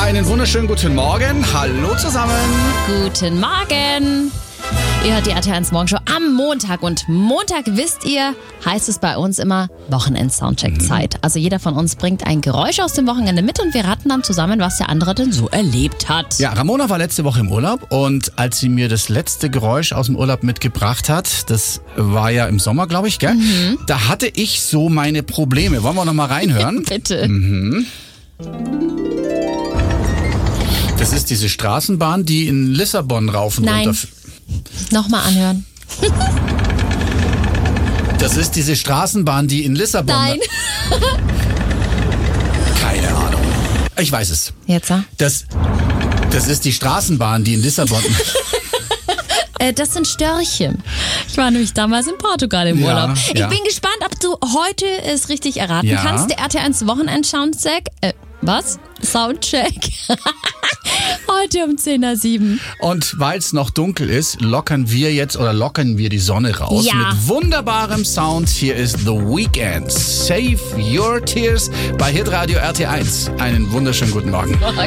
Einen wunderschönen guten Morgen. Hallo zusammen. Guten Morgen. Ihr hört die RTL Morgenshow am Montag. Und Montag, wisst ihr, heißt es bei uns immer Wochenend-Soundcheck-Zeit. Also jeder von uns bringt ein Geräusch aus dem Wochenende mit und wir raten dann zusammen, was der andere denn so erlebt hat. Ja, Ramona war letzte Woche im Urlaub und als sie mir das letzte Geräusch aus dem Urlaub mitgebracht hat, das war ja im Sommer, glaube ich, gell? Da hatte ich so meine Probleme. Wollen wir noch mal reinhören? Bitte. Das ist diese Straßenbahn, die in Lissabon rauf und Nein. runter... Nochmal anhören. Das ist diese Straßenbahn, die in Lissabon... Nein. Keine Ahnung. Ich weiß es. Jetzt, Das ist die Straßenbahn, die in Lissabon... das sind Störche. Ich war nämlich damals in Portugal im Urlaub. Ich bin gespannt, ob du heute es richtig erraten kannst. Der RTL Wochenend-Soundcheck... was? Soundcheck. Heute um 10:07. Und weil es noch dunkel ist, lockern wir die Sonne raus mit wunderbarem Sound. Hier ist The Weeknd. Save Your Tears bei Hitradio RT1. Einen wunderschönen guten Morgen.